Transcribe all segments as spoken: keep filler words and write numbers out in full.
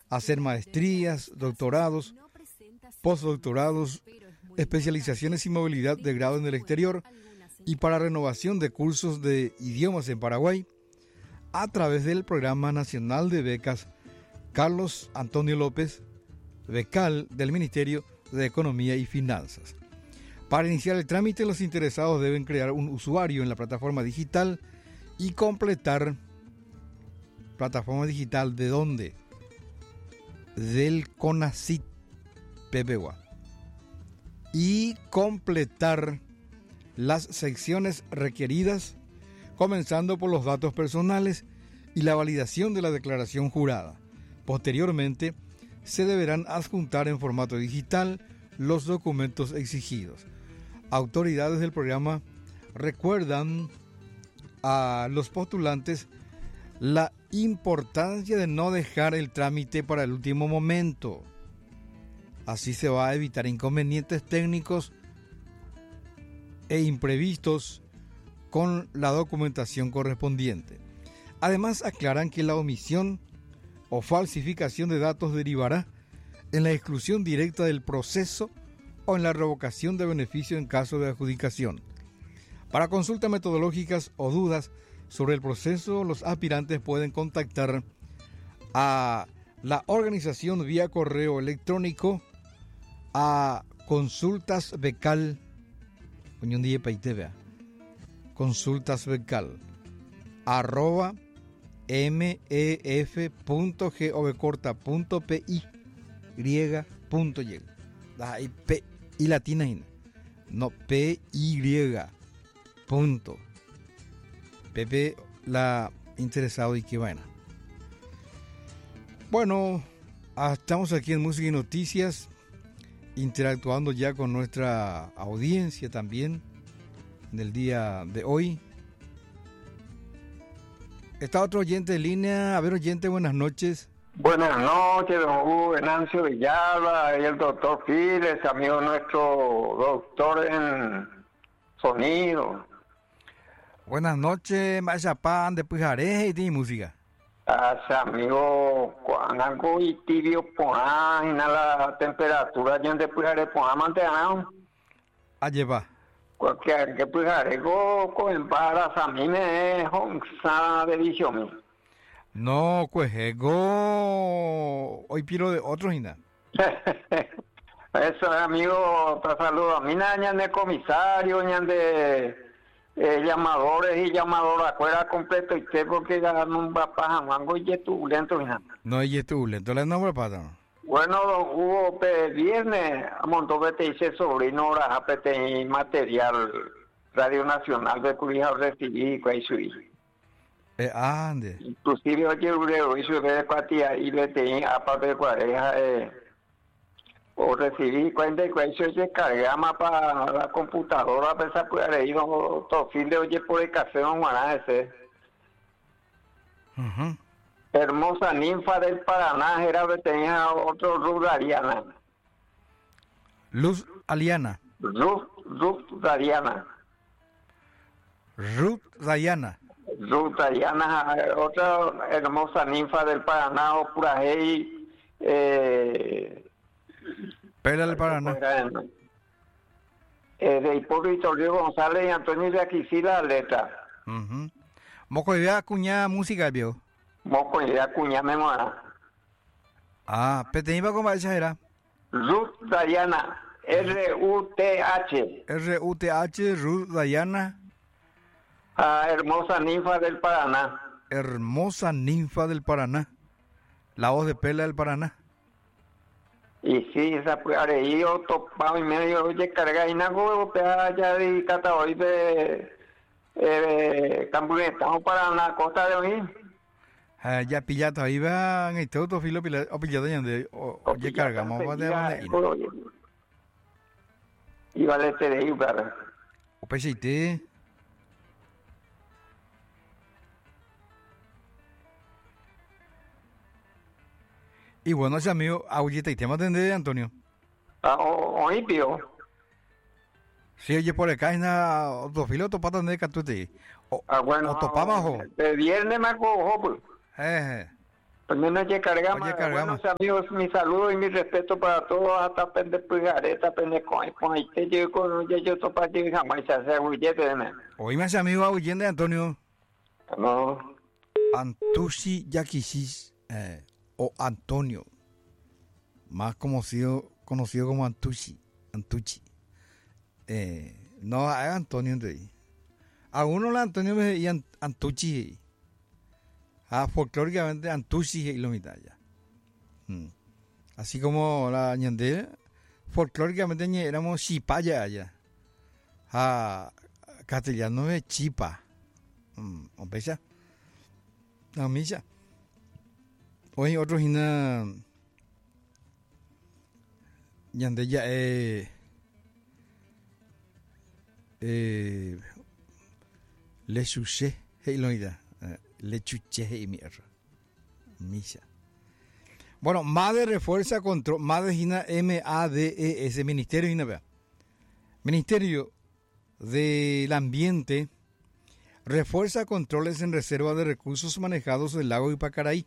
hacer maestrías, doctorados, postdoctorados, especializaciones y movilidad de grado en el exterior y para renovación de cursos de idiomas en Paraguay a través del Programa Nacional de Becas Carlos Antonio López, becal del Ministerio de Economía y Finanzas. Para iniciar el trámite, los interesados deben crear un usuario en la plataforma digital y completar plataforma digital de dónde? Del CONACYT P P U A. Y completar las secciones requeridas, comenzando por los datos personales y la validación de la declaración jurada. Posteriormente, se deberán adjuntar en formato digital los documentos exigidos. Autoridades del programa recuerdan a los postulantes la importancia de no dejar el trámite para el último momento. Así se va a evitar inconvenientes técnicos e imprevistos con la documentación correspondiente. Además, aclaran que la omisión o falsificación de datos derivará en la exclusión directa del proceso o en la revocación de beneficio en caso de adjudicación. Para consultas metodológicas o dudas sobre el proceso, los aspirantes pueden contactar a la organización vía correo electrónico a consultasbecal consultasbecal arroba mef.govcorta.pi griega punto y. Ahí P y latina, no P Y punto. Pepe la interesado y que vaina. Bueno, estamos aquí en Música y Noticias, interactuando ya con nuestra audiencia también en el día de hoy. Está otro oyente en línea. A ver, oyente, buenas noches. Buenas noches, don Hugo Venancio Villalba y el doctor Files, amigo nuestro doctor en sonido. Buenas noches, Machapan de Pujaré y de música. Hace amigo, cuando y tibio poán, la temperatura ya de Pujaré poán mantenerán. Allá va. Porque que Pujaré go con para a mí me es sana de visión. No, cuejego. Hoy piro de otro hina. Eso, amigo, te saludo. A mí nadie de comisario, ni de eh, llamadores y llamadoras, fuera completo y te porque ya no va para mango y tu lento hina. No, y tu lento, le nombre para. Bueno, don Hugo, pe, viernes, a montón de te hice sobrino, ahora apete material Radio Nacional de Curija recibí, que soy. Eh, ande. Inclusive oye Ureo hizo de cuatía y le tenía aparte de cuareja eh, o recibí cuenta y cuando se cargama para la computadora pensar que haber ido todo fin de oye por el café en Guaná ese. Uh-huh. Hermosa ninfa del Paraná era que tenía otro Ruth Dariana. Luz Aliana. Ruth, Ruth Dariana. Ruth Dayana. Ruth Dariana, otra hermosa ninfa del Paraná, o Purajey, eh, Pela del Paraná. Eh, de Hipólito Río González y Antonio de Aquisila letra. Uh-huh. Moco idea cuña música, vio. Moco idea cuña memoria. Ah, pero iba con esa era. Ruth Dayana, R U T H. R U T H, Ruth Dayana. Ah, hermosa ninfa del Paraná. Hermosa ninfa del Paraná. La voz de Pela del Paraná. Y sí, esa pues areío topado y medio, oye, carga y nago, allá de cata hoy de eh, Camburetano para la costa de hoy. Ah, ya pillado, ahí van y todo filo o pillado donde oye cargamos va de banda. Y vale te de Ibar. O pesite. Y bueno, ese amigo, ahorita y tema de Antonio. Ah, hoy vio. Sí, oye, por acá hay una autofilo topata de catute. Ah, bueno. O topamos, de viernes me cojo, pues. Eh. Pues menos que cargamos. Oye, cargamos. Buenos amigos, mi saludo y mi respeto para todos. Hasta pende pijareta, pende con con este yo con yo yo topa que jamás se hace bullete de mí. Hoy más amigo huyendo de Antonio. No. Antushi Yakishi eh, o Antonio, más conocido conocido como Antushi, Antuchi. Eh, no es Antonio de ahí. Algunos los Antonio me decían Antuchi. Ah, folclóricamente Antuchi y lo mitad ya. Hmm. Así como la ñandera, folclóricamente éramos Chipaya allá. Ah, castellano es Chipa. Hmm. ¿O pesa? No, misa. Hoy otro hina yande ya eh eh le chuché hey loida le chuché hey mierda misa. Bueno, MADE refuerza control, MADE hina M A D E S Ministerio hina vea. Ministerio del Ambiente refuerza controles en reserva de recursos manejados del lago Ipacaraí.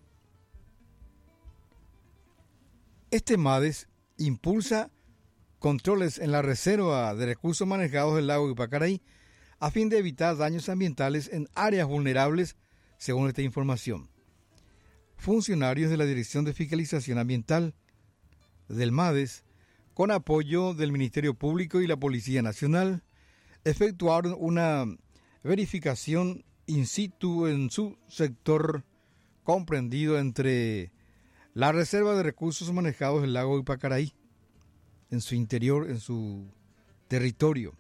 Este MADES impulsa controles en la reserva de recursos manejados del lago Ipacaraí a fin de evitar daños ambientales en áreas vulnerables, según esta información. Funcionarios de la Dirección de Fiscalización Ambiental del MADES, con apoyo del Ministerio Público y la Policía Nacional, efectuaron una verificación in situ en su sector comprendido entre la reserva de recursos manejados del lago Ipacaraí, en su interior, en su territorio.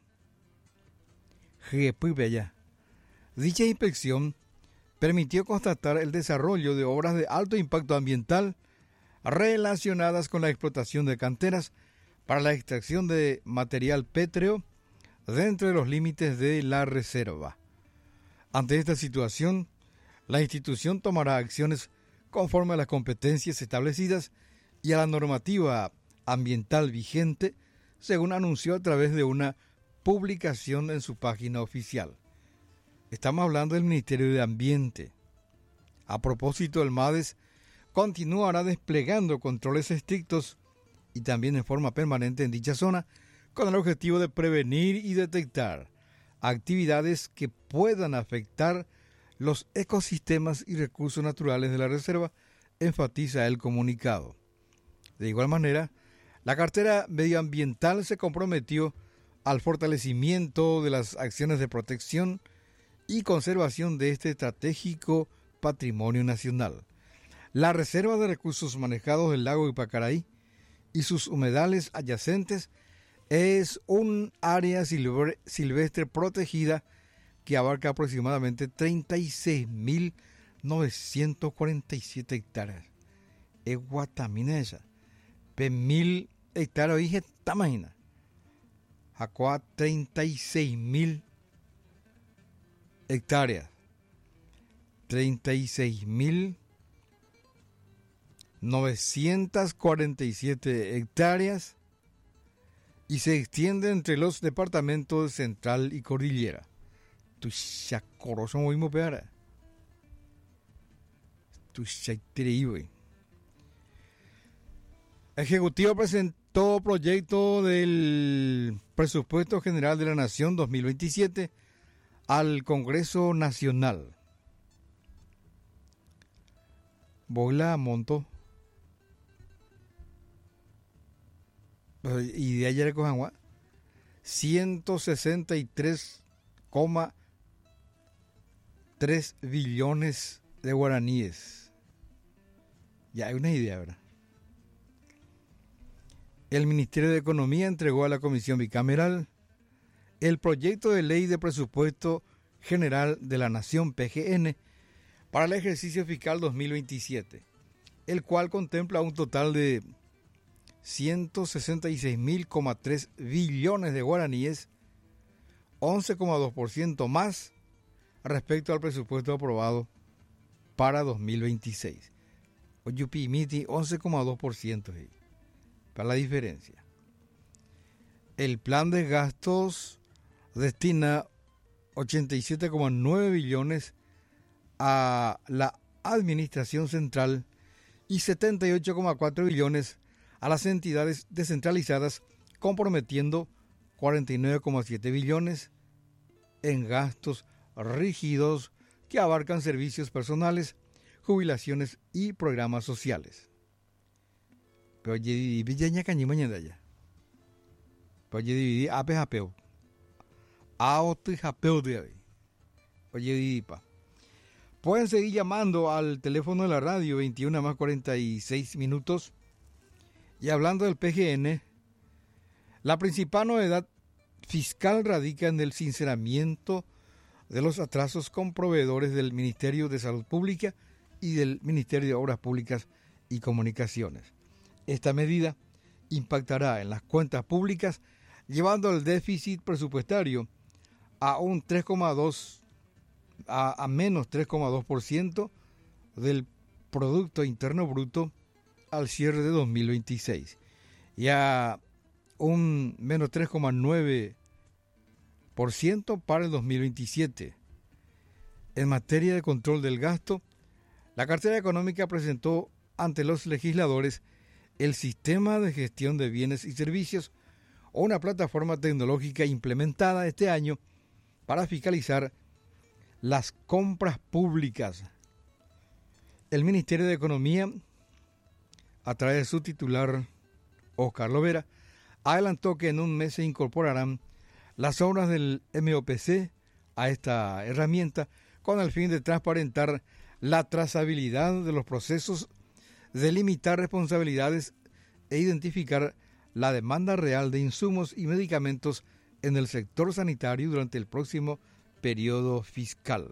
Dicha inspección permitió constatar el desarrollo de obras de alto impacto ambiental relacionadas con la explotación de canteras para la extracción de material pétreo dentro de los límites de la reserva. Ante esta situación, la institución tomará acciones conforme a las competencias establecidas y a la normativa ambiental vigente, según anunció a través de una publicación en su página oficial. Estamos hablando del Ministerio de Ambiente. A propósito, el MADES continuará desplegando controles estrictos y también en forma permanente en dicha zona, con el objetivo de prevenir y detectar actividades que puedan afectar los ecosistemas y recursos naturales de la reserva, enfatiza el comunicado. De igual manera, la cartera medioambiental se comprometió al fortalecimiento de las acciones de protección y conservación de este estratégico patrimonio nacional. La reserva de recursos manejados del lago Ipacaraí y sus humedales adyacentes es un área silvestre protegida que abarca aproximadamente treinta y seis mil novecientos cuarenta y siete hectáreas. Es guatamina esa. Pe mil hectáreas, dije, tamagina. Acá treinta y seis mil hectáreas. treinta y seis mil novecientos cuarenta y siete hectáreas y se extiende entre los departamentos Central y Cordillera. Tu chacoroso movimos peara. Tu chaitereí. Ejecutivo presentó proyecto del Presupuesto General de la Nación dos mil veintisiete al Congreso Nacional. Boila montó. Y de ayer cojan ciento sesenta y tres coma tres billones de guaraníes. Ya hay una idea, ¿verdad? El Ministerio de Economía entregó a la Comisión Bicameral el proyecto de ley de presupuesto general de la Nación P G N para el ejercicio fiscal dos mil veintisiete, el cual contempla un total de ciento sesenta y seis mil coma tres billones de guaraníes, once coma dos por ciento más respecto al presupuesto aprobado para dos mil veintiséis. Oyupimiti, once coma dos por ciento para la diferencia. El plan de gastos destina ochenta y siete coma nueve billones a la administración central y setenta y ocho coma cuatro billones a las entidades descentralizadas, comprometiendo cuarenta y nueve coma siete billones en gastos rígidos que abarcan servicios personales, jubilaciones y programas sociales. Pero oye, villaña cañimaña de allá. Pero oye, dividí ape japeo. Aote japeo de hoy. Oye, dipa. Pueden seguir llamando al teléfono de la radio veintiuno más cuarenta y seis minutos. Y hablando del P G N, la principal novedad fiscal radica en el sinceramiento de los atrasos con proveedores del Ministerio de Salud Pública y del Ministerio de Obras Públicas y Comunicaciones. Esta medida impactará en las cuentas públicas, llevando el déficit presupuestario a un tres coma dos a, a menos tres coma dos por ciento del Producto Interno Bruto al cierre de dos mil veintiséis y a un menos tres coma nueve por ciento para el dos mil veintisiete. En materia de control del gasto, la cartera económica presentó ante los legisladores el Sistema de Gestión de Bienes y Servicios, o una plataforma tecnológica implementada este año para fiscalizar las compras públicas. El Ministerio de Economía, a través de su titular, Oscar Lovera, adelantó que en un mes se incorporarán las obras del M O P C a esta herramienta con el fin de transparentar la trazabilidad de los procesos, delimitar responsabilidades e identificar la demanda real de insumos y medicamentos en el sector sanitario durante el próximo periodo fiscal.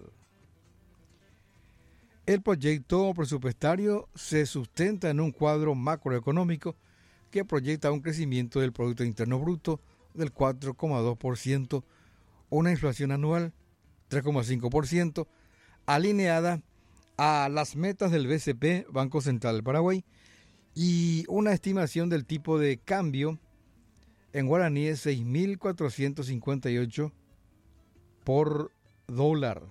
El proyecto presupuestario se sustenta en un cuadro macroeconómico que proyecta un crecimiento del Producto Interno Bruto del cuatro coma dos por ciento, una inflación anual tres coma cinco por ciento, alineada a las metas del B C P, Banco Central del Paraguay, y una estimación del tipo de cambio en guaraníes seis mil cuatrocientos cincuenta y ocho por dólar.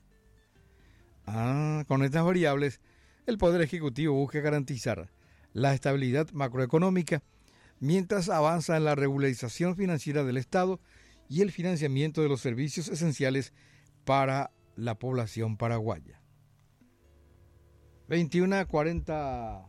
Ah, con estas variables, el Poder Ejecutivo busca garantizar la estabilidad macroeconómica mientras avanza en la regularización financiera del Estado y el financiamiento de los servicios esenciales para la población paraguaya. veintiuno a cuarenta,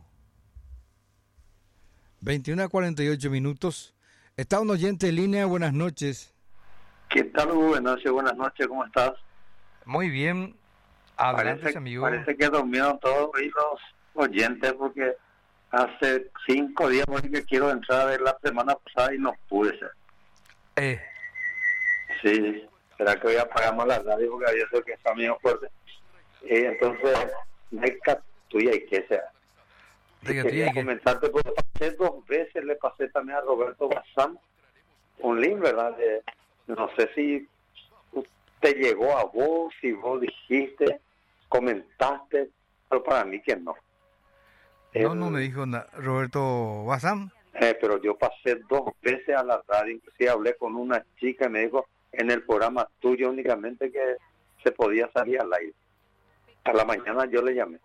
veintiuno a cuarenta y ocho minutos. Está un oyente en línea. Buenas noches. ¿Qué tal, buenas noches? Buenas noches, ¿cómo estás? Muy bien. Adelante, parece, amigo. Parece que durmieron todos hoy los oyentes porque hace cinco días que quiero entrar a ver la semana pasada y no pude ser. Eh. Sí, será que voy a apagar más la radio porque yo sé que está medio fuerte. Eh, entonces, no hay tuya y que sea. Sí, quería comentarte, porque pasé dos veces, le pasé también a Roberto Bazán un link, ¿verdad? De, no sé si te llegó a vos, si vos dijiste, comentaste, pero para mí que no. No, El, no me dijo nada. Roberto Bazán. Eh, pero yo pasé dos veces a la radio, inclusive hablé con una chica y me dijo en el programa tuyo únicamente que se podía salir al aire. A la mañana yo le llamé.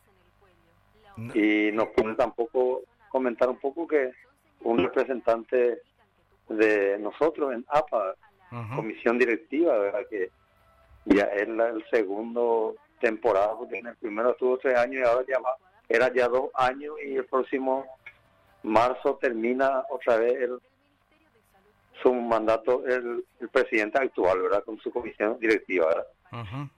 No. Y nos pude tampoco comentar un poco que un representante de nosotros en A P A, uh-huh. Comisión Directiva, ¿verdad? Que ya es la el segundo temporada, porque en el primero estuvo tres años y ahora ya va, era ya dos años y el próximo marzo termina otra vez el, su mandato el, el presidente actual, ¿verdad? Con su comisión directiva, ¿verdad? Uh-huh.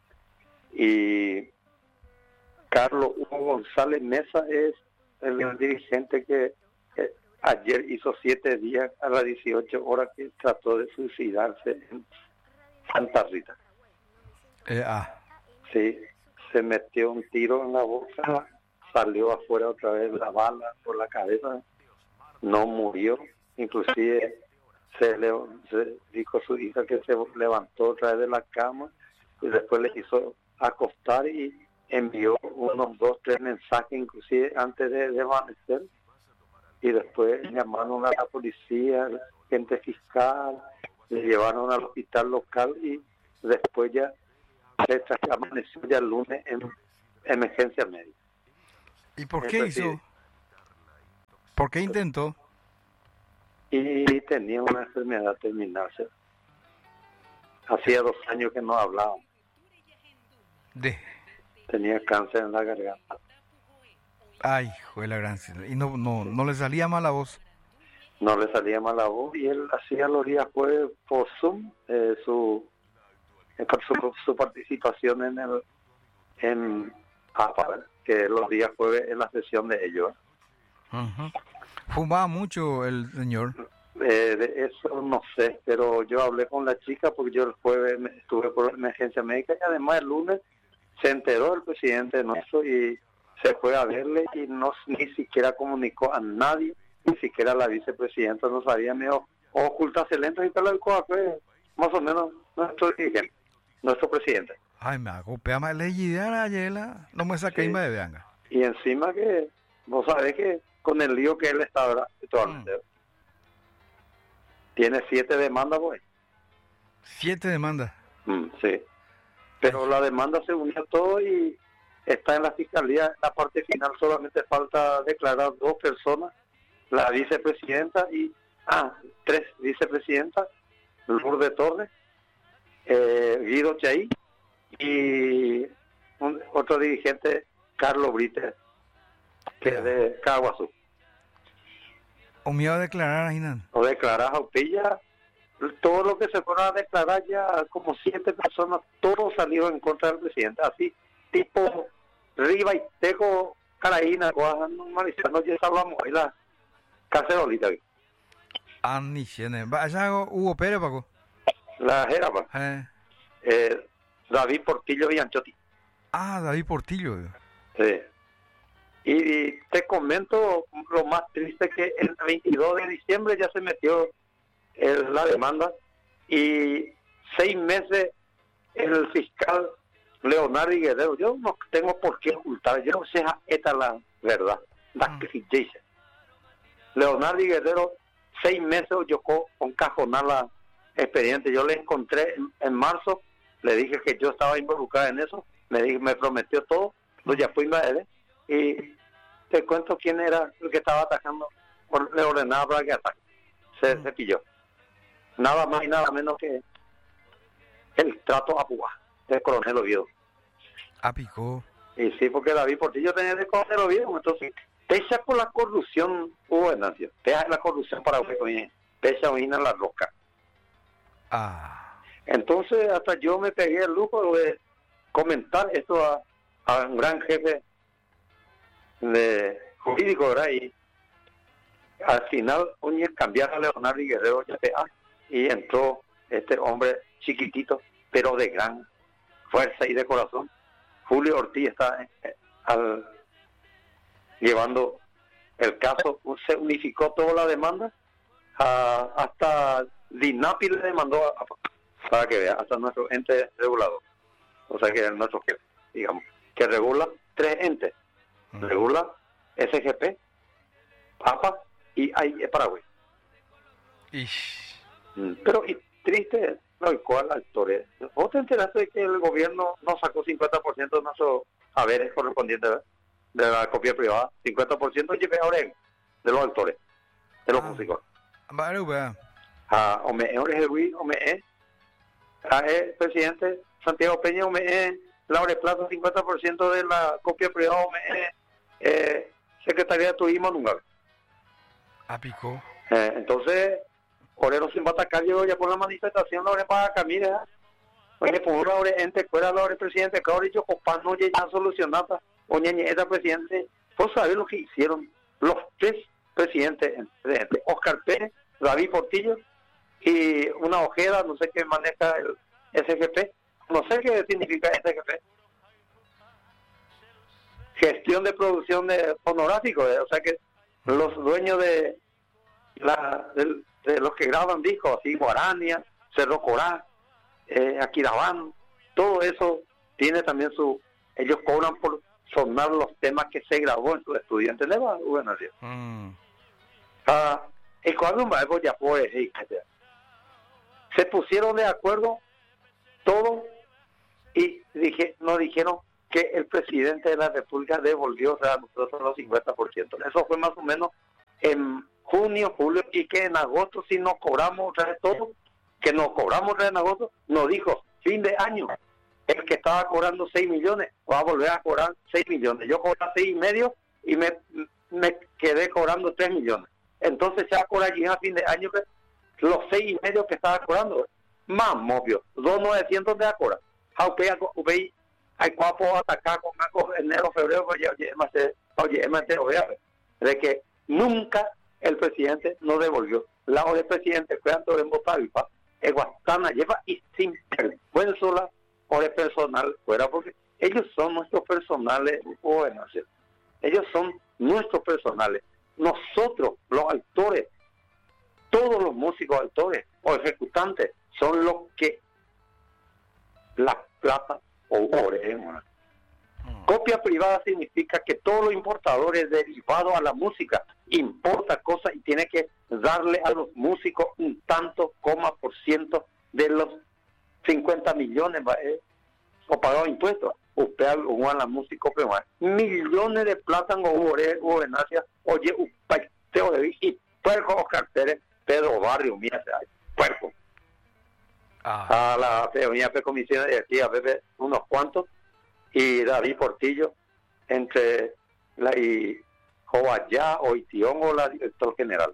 Y Carlos Hugo González Mesa es el, el dirigente que eh, ayer hizo siete días a las dieciocho horas que trató de suicidarse en Santa Rita. Eh, ah. Sí, se metió un tiro en la boca, salió afuera otra vez la bala por la cabeza, no murió, inclusive se, le, se dijo su hija que se levantó otra vez de la cama y después le hizo acostar y envió unos dos, tres mensajes inclusive antes de desvanecer y después llamaron a la policía, gente fiscal, le llevaron al hospital local y después ya se amaneció ya el lunes en emergencia médica. ¿Y por qué Eso hizo? sí. ¿Por qué intentó? Y tenía una enfermedad terminal. ¿sí? Hacía dos años que no hablaba. De... Tenía cáncer en la garganta. Ay, hijo de la gran... Y no, no, no le salía mal la voz. No le salía mal la voz y él hacía los días jueves por Zoom eh, su, eh, su su participación en el en APA, ¿verdad? Que los días jueves en la sesión de ellos. Uh-huh. Fumaba mucho el señor. Eh, de eso no sé, pero yo hablé con la chica porque yo el jueves me- estuve por emergencia médica y además el lunes se enteró el presidente nuestro y se fue a verle y no ni siquiera comunicó a nadie, ni siquiera la vicepresidenta no sabía, me dijo, ocultarse lento y tal, fue más o menos nuestro dirigente, nuestro presidente. Ay, me hago pea más legidera, Yela. No me saqué Sí. más de veanga. Y encima que, vos sabés que con el lío que él está ahora, actualmente, Mm. tiene siete demandas, pues. Siete demandas. Mm, sí. Pero la demanda se unió todo y está en la fiscalía. En la parte final solamente falta declarar dos personas, la vicepresidenta y, ah, tres vicepresidentas, Lourdes Torres, eh, Guido Chay y un, otro dirigente, Carlos Brite, que es de Caguazú. ¿O me iba a declarar a Jinan? O declarar a Upilla, todo lo que se fueron a declarar ya, como siete personas, todos salieron en contra del presidente, así, tipo Riva y Tejo, Caraína, Guajano, Marizano, ya hablamos ahí la cacerolita, Ah, ni tiene. Vaya, Hugo Pérez, Paco. la Jeraba, Eh. eh, David Portillo y Anchotti. Ah, David Portillo. Sí. Y te comento lo más triste que el veintidós de diciembre ya se metió el- la demanda y seis meses el fiscal Leonardo Guerrero, yo no tengo por qué ocultar, yo sé esta es la verdad, la Mm. que se dice. Leonardo Guerrero seis meses yo con cajonar la expediente, yo le encontré en, en marzo, le dije que yo estaba involucrada en eso, me dijo, me prometió todo, lo ya fui a él y te cuento quién era el que estaba atacando, or- le ordenaba para que ataque, se, Mm. se pilló. Nada más y nada menos que el trato a Púa, del coronel Oviedo. Ah, picó. Y sí, porque David Portillo tenía de coronel Oviedo, entonces, pese por la corrupción, hubo Venancio, pese la corrupción para Oviedo, pese a en la roca. Ah. Entonces, hasta yo me pegué el lujo de comentar esto a, a un gran jefe de jurídico, ¿verdad? Y al final, oye, cambiaron a Leonardo Guerrero ya te- ah, y entró este hombre chiquitito, pero de gran fuerza y de corazón. Julio Ortiz está eh, al, llevando el caso, se unificó toda la demanda, ah, hasta DINAPI le demandó, a- a- para que vea, hasta nuestro ente regulador, o sea que es nuestro jefe, digamos, que regula tres entes, Mm. regula S G P, APA y A I E Paraguay. Ish. Mm, Pero y triste, no, ¿y cuál actores? ¿Vos te enteraste de que el gobierno no sacó cincuenta por ciento de nuestros haberes correspondientes, ¿verdad? De la copia privada? cincuenta por ciento llevé ahora de los actores, de los Ah. músicos. Vale, vea. A Ome Orejeruí, Ome a el presidente Santiago Peña, Ome Laure Plaza, cincuenta por ciento de la copia privada, Ome eh, Secretaría de Turismo, nunca. Ah, picó. Eh, entonces, Orero sin batacar llegó ya por la manifestación, la hora para Camille, oye, por una hora ente, fuera la hora presidente, que ahora yo, copa, no ya solucionada, oye, esta presidente, vos sabés lo que hicieron los tres presidentes, presidente, Oscar Pérez, David Portillo, y una Ojeda, no sé qué maneja el S G P, no sé qué significa S G P. Gestión de producción de fonográficos, eh, o sea que los dueños de la de, de los que graban discos, así Guarania, Cerro Corá, eh, Aquirabán, todo eso tiene también su, ellos cobran por sonar los temas que se grabó en su estudio, ¿entendés? Bueno, sí. Mm. Ah, y cuando un barco ya fue, hey, se pusieron de acuerdo todos y dije, nos dijeron que el presidente de la República devolvió, o sea, a nosotros los cincuenta por ciento. Eso fue más o menos en junio, julio, y que en agosto, si nos cobramos otra vez todo, que nos cobramos otra vez en agosto, nos dijo, fin de año, el que estaba cobrando seis millones, va a volver a cobrar seis millones. Yo cobré seis y medio y me, me quedé cobrando tres millones. Entonces ya por allí a fin de año, los seis y medio que estaba cobrando, más obvio, dos novecientos de acora. Aunque hay cuatro atacar con enero, febrero, oye, más, oye, más, de que nunca el presidente no devolvió. La hora del presidente, cuando en Botavia, es Guastana lleva y sin vergüenza la hora personal fuera, porque ellos son nuestros personales, bueno, ellos son nuestros personales. Nosotros, los actores, todos los músicos, actores o ejecutantes, son los que la plata o oremos. Copia privada significa que todos los importadores derivados a la música importa cosas y tiene que darle a los músicos un tanto coma por ciento de los cincuenta millones eh, o pagado impuestos. Usted a la música millones de plátanos o en Asia, oye, un paiteo de y puerco o carteles, Pedro Barrio, mira, puerco. Ah. A la Feonía Comisión de aquí a Pepe, unos cuantos, y David Portillo, entre la y Joayá o Itión o la director general.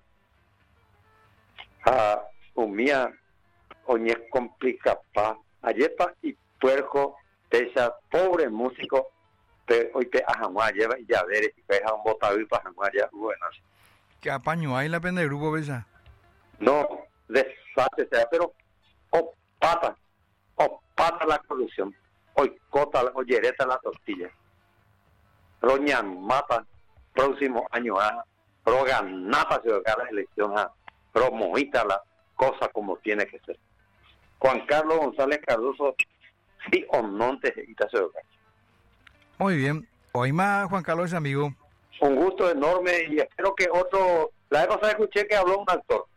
A Umía, Oñez complica pa, Ayepa y puerco, esa pobre músico, pe, hoy te ajamá lleva y ya ver y peja un botado y para jamás ya, bueno. ¿Qué apaño hay la pena de grupo, besa? No, desastre sea, pero o pata, o pata la corrupción, hoy cota, o yereta la tortilla. Roñan mata, próximo año, ah, pero ganata se va a la elección, ah, pero mojita la cosa como tiene que ser. Juan Carlos González Cardoso, sí o no te se se Muy bien, hoy más Juan Carlos, amigo. Un gusto enorme y espero que otro, la vez pasada escuché que habló un actor.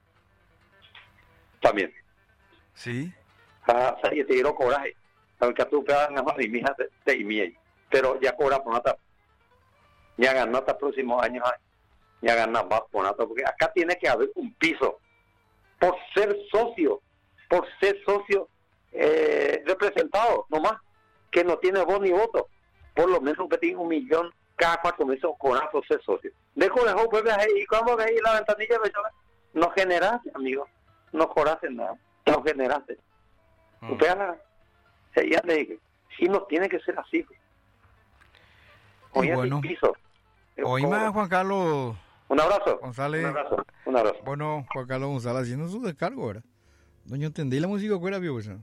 También. Sí. Ah, te dio coraje. Aunque tú pegas nada más y mi hija te y mi pero ya cobra por nata. Ya ganó hasta próximos años. Ya gana más por nata, porque acá tiene que haber un piso. Por ser socio, por ser socio eh, representado, nomás, que no tiene voz ni voto. Por lo menos que tiene un millón cada cuatro meses con por ser socio. Dejo de juego, pues, y cuando veis la ventanilla, no generaste, amigo. No cobraste nada, no generaste. Mm. Usted la, ya le dije, sí, no tiene que ser así. Hoy bueno, piso. Hoy más Juan Carlos. Un abrazo. González. Un abrazo. Un abrazo. Bueno, Juan Carlos González haciendo su descargo, ¿verdad? No, yo entendí la música que era, vio, pues.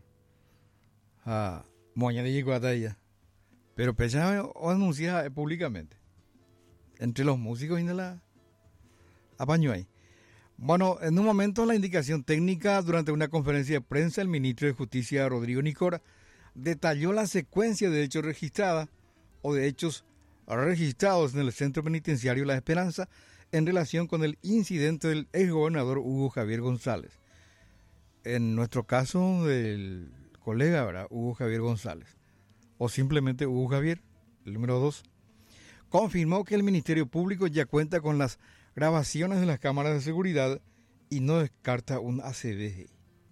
Ah, moña de llegó hasta ella. Pero pesa o anuncia públicamente. Entre los músicos y de la apañó ahí. Bueno, en un momento la indicación técnica, durante una conferencia de prensa, el ministro de Justicia, Rodrigo Nicora, detalló la secuencia de hechos registradas o de hechos registrados en el Centro Penitenciario La Esperanza en relación con el incidente del exgobernador Hugo Javier González. En nuestro caso, del colega, ¿verdad? Hugo Javier González, o simplemente Hugo Javier, el número dos, confirmó que el Ministerio Público ya cuenta con las grabaciones de las cámaras de seguridad y no descarta un A C V G.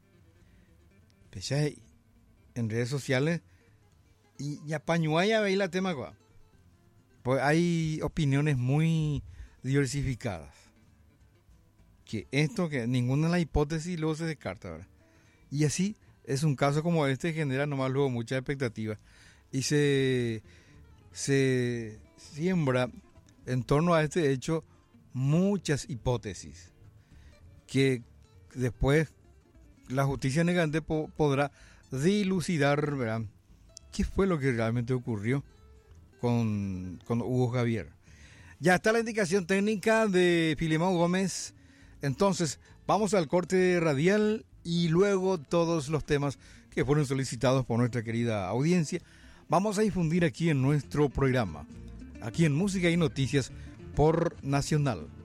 Pese en redes sociales y ya pañuaya veis la tema, pues hay opiniones muy diversificadas. Que esto, que ninguna de las hipótesis luego se descarta, ¿verdad? Y así es un caso como este, genera nomás luego muchas expectativas y se, se siembra en torno a este hecho muchas hipótesis que después la justicia negante po- podrá dilucidar, ¿verdad?, qué fue lo que realmente ocurrió con, con Hugo Javier. Ya está la indicación técnica de Filemón Gómez. Entonces vamos al corte radial y luego todos los temas que fueron solicitados por nuestra querida audiencia vamos a difundir aquí en nuestro programa, aquí en Música y Noticias por Nacional.